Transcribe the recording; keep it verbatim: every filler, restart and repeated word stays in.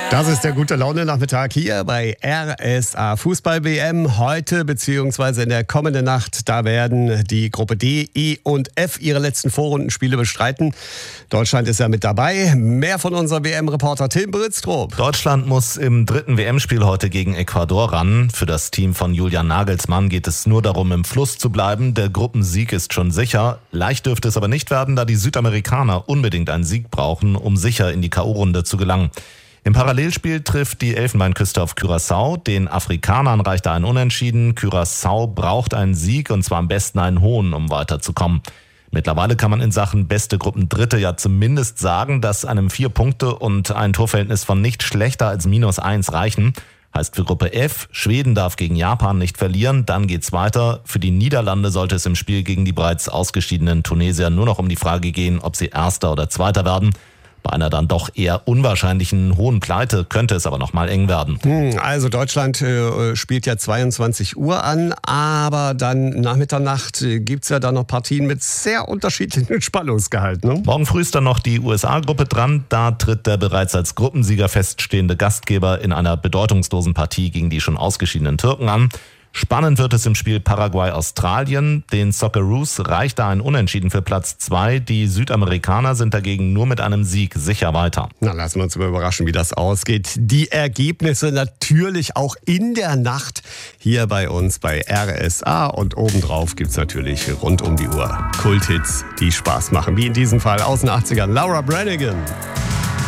Das ist der gute Laune-Nachmittag hier bei R S A Fußball-W M. Heute bzw. in der kommenden Nacht, da werden die Gruppe D, E und F ihre letzten Vorrundenspiele bestreiten. Deutschland ist ja mit dabei. Mehr von unserem W M-Reporter Tim Britztrup. Deutschland muss im dritten W M-Spiel heute gegen Ecuador ran. Für das Team von Julian Nagelsmann geht es nur darum, im Fluss zu bleiben. Der Gruppensieg ist schon sicher. Leicht dürfte es aber nicht werden, da die Südamerikaner unbedingt einen Sieg brauchen, um sicher in die K O-Runde zu gelangen. Im Parallelspiel trifft die Elfenbeinküste auf Curaçao. Den Afrikanern reicht da ein Unentschieden. Curaçao braucht einen Sieg und zwar am besten einen hohen, um weiterzukommen. Mittlerweile kann man in Sachen beste Gruppendritte ja zumindest sagen, dass einem vier Punkte und ein Torverhältnis von nicht schlechter als minus eins reichen. Heißt für Gruppe F, Schweden darf gegen Japan nicht verlieren, dann geht's weiter. Für die Niederlande sollte es im Spiel gegen die bereits ausgeschiedenen Tunesier nur noch um die Frage gehen, ob sie Erster oder Zweiter werden. Bei einer dann doch eher unwahrscheinlichen hohen Pleite könnte es aber noch mal eng werden. Also Deutschland äh, spielt ja zweiundzwanzig Uhr an, aber dann nach Mitternacht äh, gibt es ja dann noch Partien mit sehr unterschiedlichen Spannungsgehalt. Ne? Morgen früh ist dann noch die U S A-Gruppe dran. Da tritt der bereits als Gruppensieger feststehende Gastgeber in einer bedeutungslosen Partie gegen die schon ausgeschiedenen Türken an. Spannend wird es im Spiel Paraguay-Australien. Den Socceroos reicht da ein Unentschieden für Platz zwei. Die Südamerikaner sind dagegen nur mit einem Sieg sicher weiter. Na, lassen wir uns mal überraschen, wie das ausgeht. Die Ergebnisse natürlich auch in der Nacht hier bei uns bei R S A. Und obendrauf gibt's natürlich rund um die Uhr Kulthits, die Spaß machen. Wie in diesem Fall aus den achtzigern. Laura Branigan.